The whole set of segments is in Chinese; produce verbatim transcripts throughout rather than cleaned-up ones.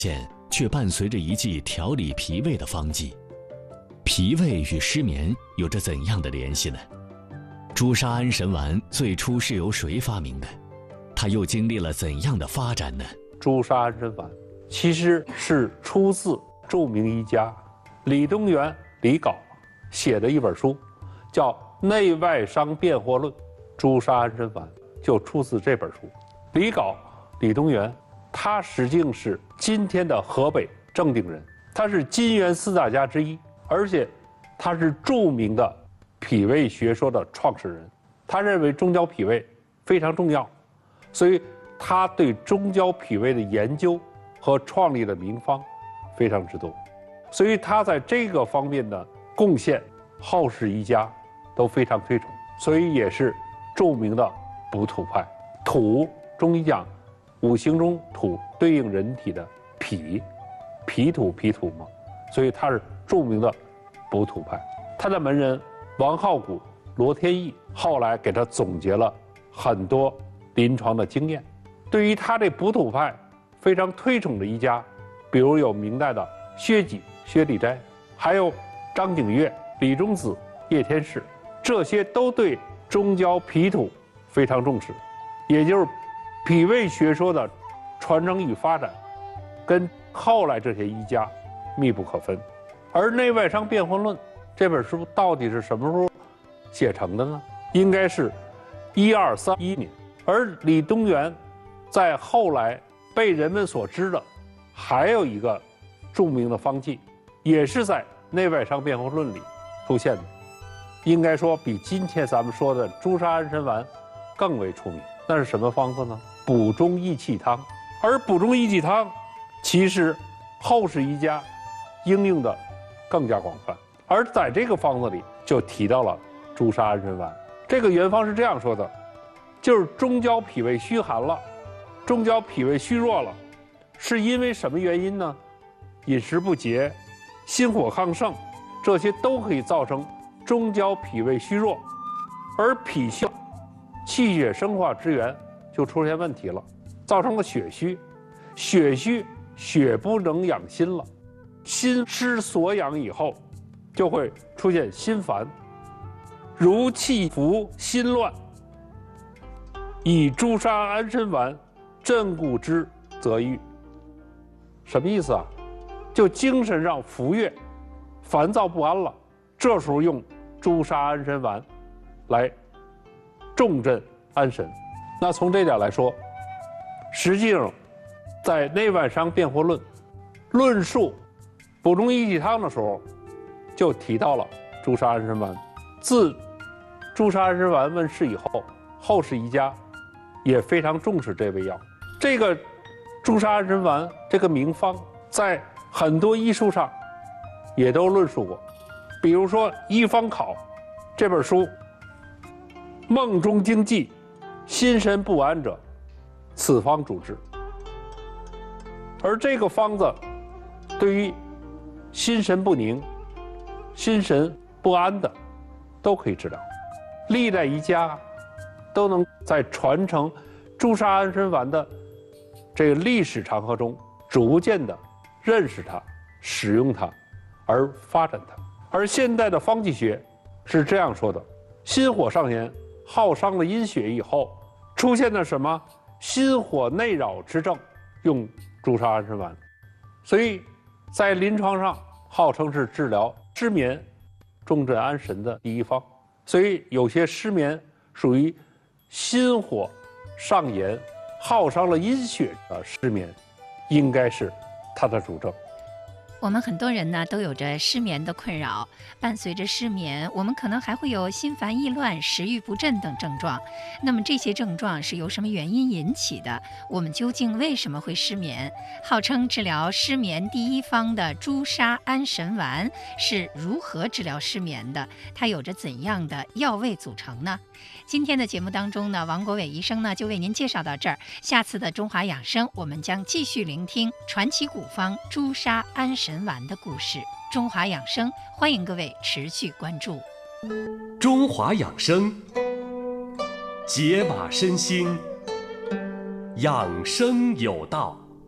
现却伴随着一剂调理脾胃的方剂。脾胃与失眠有着怎样的联系呢？朱砂安神丸最初是由谁发明的？它又经历了怎样的发展呢？ 朱砂安神丸其实是出自著名医家李东垣李杲写的一本书，叫《内外伤辩惑论》，朱砂安神丸就出自这本书。李杲、李东垣，他实际是今天的河北正定人，他是金元四大家之一，而且他是著名的脾胃学说的创始人。他认为中焦脾胃非常重要，所以他对中焦脾胃的研究和创立的名方非常之多，所以他在这个方面的贡献，后世医家都非常推崇，所以也是著名的补土派。土，中医讲五行中土对应人体的脾，脾土脾土嘛，所以他是著名的补土派。他的门人王浩古、罗天益后来给他总结了很多临床的经验。对于他这补土派非常推崇的医家，比如有明代的薛己、薛礼斋，还有张景岳、李中子、叶天士，这些都对中焦脾土非常重视，也就是脾胃学说的传承与发展跟后来这些医家密不可分。而《内外伤辩惑论》这本书到底是什么时候写成的呢？应该是一二三一年。而李东垣在后来被人们所知的还有一个著名的方剂，也是在《内外伤辩惑论》里出现的，应该说比今天咱们说的朱砂安神丸更为出名。那是什么方子呢？补中益气汤。而补中益气汤其实后世医家应用的更加广泛，而在这个方子里就提到了朱砂安神丸。这个原方是这样说的，就是中焦脾胃虚寒了，中焦脾胃虚弱了，是因为什么原因呢？饮食不节、心火亢盛，这些都可以造成中焦脾胃虚弱，而脾虚气血生化之源就出现问题了，造成了血虚，血虚血不能养心了，心失所养以后，就会出现心烦，如气浮心乱，以朱砂安神丸镇固之则愈。什么意思啊？就精神上浮跃、烦躁不安了，这时候用朱砂安神丸来重镇安神。那从这点来说，实际上在《内外伤辩惑论》论述补中益气汤的时候，就提到了朱砂安神丸。自朱砂安神丸问世以后，后世医家也非常重视这味药。这个朱砂安神丸这个名方，在很多医书上也都论述过。比如说《医方考》这本书，梦中惊悸、心神不安者，此方主治。而这个方子对于心神不宁、心神不安的都可以治疗。历代医家都能在传承朱砂安神丸的这个历史长河中，逐渐的认识它、使用它，而发展它。而现代的方剂学是这样说的：心火上炎，耗伤了阴血以后，出现了什么心火内扰之症，用朱砂安神丸。所以在临床上号称是治疗失眠、重镇安神的第一方。所以有些失眠属于心火上炎、耗伤了阴血的失眠，应该是它的主症。 我们很多人呢都有着失眠的困扰，伴随着失眠，我们可能还会有心烦意乱、食欲不振等症状。那么这些症状是由什么原因引起的？我们究竟为什么会失眠？号称治疗失眠第一方的朱砂安神丸是如何治疗失眠的？它有着怎样的药味组成呢？今天的节目当中呢，王国伟医生呢就为您介绍到这儿。下次的中华养生，我们将继续聆听传奇古方朱砂安神丸的故事。中华养生，欢迎各位持续关注。 中华养生，解码身心，养生有道。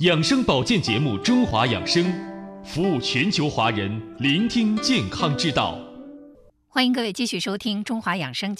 养生保健节目《中华养生》，服务全球华人，聆听健康之道。 欢迎各位继续收听《中华养生》